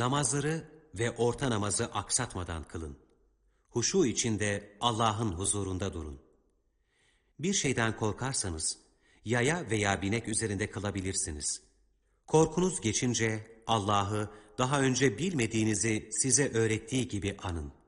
Namazları ve orta namazı aksatmadan kılın. Huşu içinde Allah'ın huzurunda durun. Bir şeyden korkarsanız, yaya veya binek üzerinde kılabilirsiniz. Korkunuz geçince Allah'ı daha önce bilmediğinizi size öğrettiği gibi anın.